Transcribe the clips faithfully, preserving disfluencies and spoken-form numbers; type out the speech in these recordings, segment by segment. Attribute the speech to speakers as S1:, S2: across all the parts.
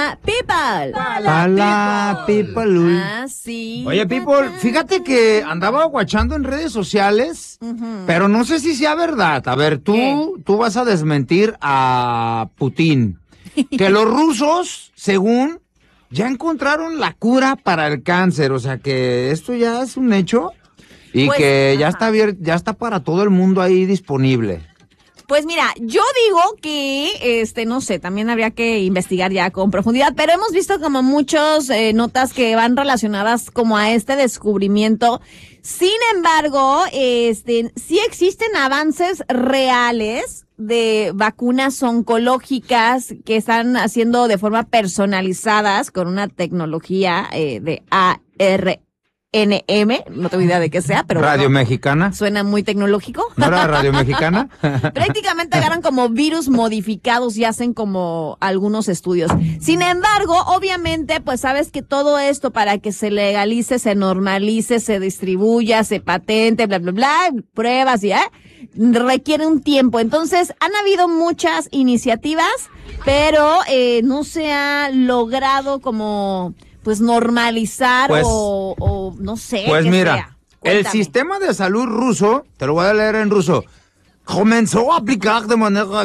S1: la people.
S2: Para la people.
S1: Ah, sí.
S2: Oye, people, fíjate que andaba guachando en redes sociales, uh-huh. pero no sé si sea verdad. A ver, tú, ¿Qué? tú vas a desmentir a Putin. Que los rusos, según, ya encontraron la cura para el cáncer. O sea, que esto ya es un hecho y pues, que ya está, ya está para todo el mundo ahí disponible.
S1: Pues mira, yo digo que, este, no sé, también habría que investigar ya con profundidad, pero hemos visto como muchas eh, notas que van relacionadas como a este descubrimiento. Sin embargo, este, sí existen avances reales de vacunas oncológicas que están haciendo de forma personalizadas con una tecnología eh, de A R N M, no tengo idea de qué sea, pero
S2: Radio
S1: bueno,
S2: Mexicana.
S1: Suena muy tecnológico.
S2: ¿No era Radio Mexicana?
S1: Prácticamente agarran como virus modificados y hacen como algunos estudios. Sin embargo, obviamente, pues sabes que todo esto para que se legalice, se normalice, se distribuya, se patente, bla, bla, bla, pruebas y, ¿eh? requiere un tiempo. Entonces, han habido muchas iniciativas, pero eh, no se ha logrado como... pues normalizar pues, o, o no sé.
S2: Pues
S1: qué
S2: mira,
S1: sea.
S2: el sistema de salud ruso, te lo voy a leer en ruso, comenzó a aplicar de manera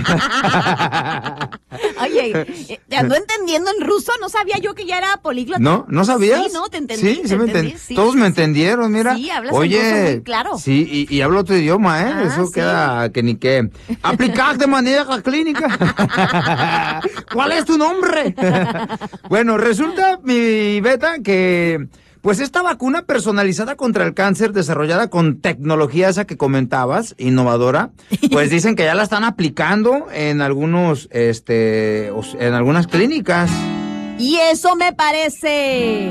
S2: clínica.
S1: Oye, ¿te ando entendiendo en ruso? No sabía yo que ya era políglota.
S2: ¿No? ¿No sabías?
S1: Sí, no, te entendí.
S2: Sí,
S1: te
S2: sí me
S1: entendí.
S2: entendí.
S1: Sí,
S2: Todos
S1: sí,
S2: me
S1: sí.
S2: entendieron, mira.
S1: Sí, hablas
S2: Oye,
S1: en ruso muy claro.
S2: Sí, y, y hablo otro idioma, ¿eh?
S1: Ah,
S2: Eso
S1: sí.
S2: queda que ni qué. Aplicar de manera clínica. ¿Cuál es tu nombre? Bueno, resulta, mi Beta, que... pues esta vacuna personalizada contra el cáncer, desarrollada con tecnología esa que comentabas, innovadora, pues dicen que ya la están aplicando en algunos, este, en algunas clínicas.
S1: Y eso me parece...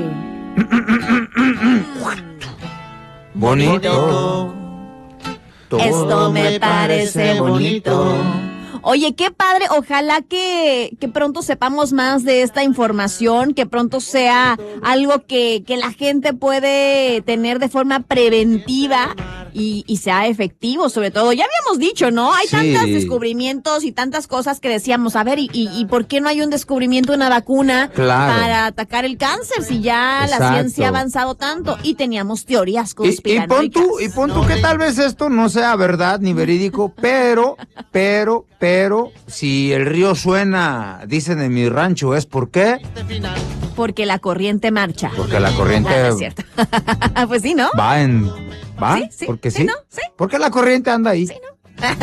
S2: bonito.
S1: Todo Esto me parece bonito. bonito. Oye, qué padre, ojalá que, que pronto sepamos más de esta información, que pronto sea algo que, que la gente puede tener de forma preventiva y, y sea efectivo, sobre todo. Ya habíamos dicho, ¿no? Hay sí. tantos descubrimientos y tantas cosas que decíamos, a ver, ¿y, y, y por qué no hay un descubrimiento de una vacuna
S2: claro.
S1: para atacar el cáncer si ya Exacto. la ciencia ha avanzado tanto? Y teníamos teorías conspiranoicas.
S2: Y, y pon tú, y pon tú ¿no? que tal vez esto no sea verdad ni verídico, pero, pero, pero, si el río suena, dicen en mi rancho, ¿es por qué?
S1: Porque la corriente marcha.
S2: Porque la corriente...
S1: Ah, es cierto. Pues sí, ¿no?
S2: Va en... ¿Va?
S1: Sí, sí.
S2: Porque sí.
S1: ¿Sí, no? Sí.
S2: Porque la corriente anda ahí.
S1: Sí, ¿no?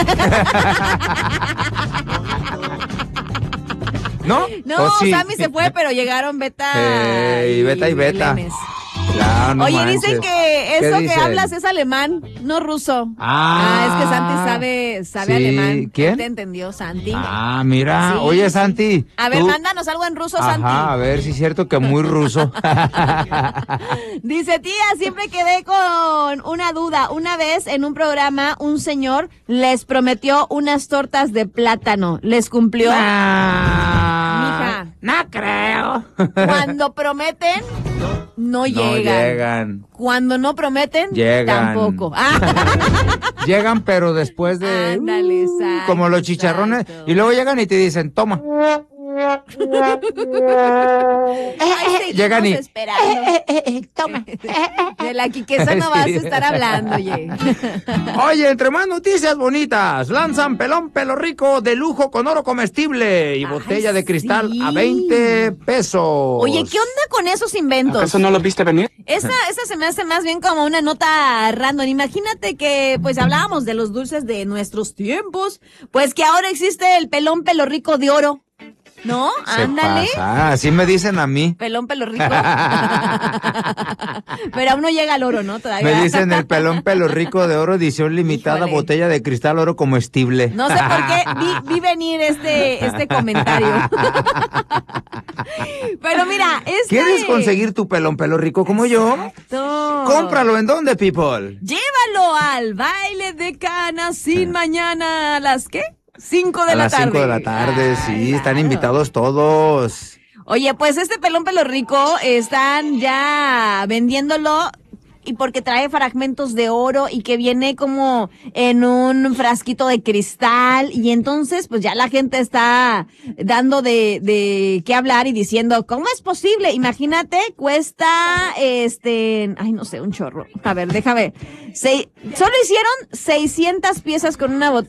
S2: ¿No?
S1: No,
S2: sí?
S1: Sammy se fue, pero llegaron Beta
S2: eh, y Beta y Beta. Claro, no
S1: Oye,
S2: manches.
S1: Dicen que eso que
S2: dicen?
S1: hablas es alemán, no ruso.
S2: Ah,
S1: ah es que Santi sabe, sabe
S2: sí.
S1: alemán.
S2: ¿Quién?
S1: ¿Te entendió, Santi?
S2: Ah, mira.
S1: Sí,
S2: Oye,
S1: sí.
S2: Santi.
S1: A ver,
S2: ¿tú?
S1: mándanos algo en ruso,
S2: Ajá,
S1: Santi.
S2: a ver si es cierto que muy ruso.
S1: Dice, tía, siempre quedé con una duda. Una vez en un programa, un señor les prometió unas tortas de plátano. ¿Les cumplió?
S2: Ah,
S1: Mija.
S2: No creo.
S1: Cuando prometen, no llegan.
S2: No llegan.
S1: Cuando no prometen,
S2: llegan.
S1: Tampoco.
S2: Llegan, pero después de...
S1: Ándale,
S2: uh,
S1: exacto,
S2: como los chicharrones.
S1: exacto.
S2: Y luego llegan y te dicen, toma.
S1: Ay,
S2: llegan y...
S1: esperando.
S2: Eh, eh, eh, toma.
S1: De la quiqueza no vas a estar hablando, oye.
S2: Oye, entre más noticias bonitas, lanzan pelón pelo rico de lujo con oro comestible y
S1: Ay,
S2: botella de cristal
S1: sí.
S2: a veinte pesos.
S1: Oye, ¿qué onda con esos inventos?
S3: ¿Acaso no lo viste venir?
S1: Esa, esa se me hace más bien como una nota random. Imagínate que, pues, hablábamos de los dulces de nuestros tiempos, pues que ahora existe el pelón pelo rico de oro. ¿No?
S2: Se
S1: Ándale.
S2: pasa. Así me dicen a mí.
S1: Pelón pelo rico. Pero aún no llega al oro, ¿no? Todavía.
S2: Me dicen el pelón pelo rico de oro, edición limitada,
S1: Híjole.
S2: Botella de cristal oro comestible.
S1: No sé por qué vi, vi venir este, este comentario. Pero mira, este...
S2: ¿Quieres conseguir tu pelón pelo rico como yo?
S1: Exacto.
S2: Cómpralo. ¿En dónde, people?
S1: Llévalo al baile de Cana sin mañana a las ¿qué? Cinco de
S2: a
S1: la
S2: las
S1: tarde.
S2: cinco de la tarde, sí,
S1: Ay,
S2: están
S1: claro.
S2: invitados todos.
S1: Oye, pues este pelón pelo rico están ya vendiéndolo y porque trae fragmentos de oro y que viene como en un frasquito de cristal y entonces pues ya la gente está dando de, de qué hablar y diciendo, ¿cómo es posible? Imagínate, cuesta, este, ay no sé, un chorro. A ver, déjame. Se, solo hicieron seiscientas piezas con una botella.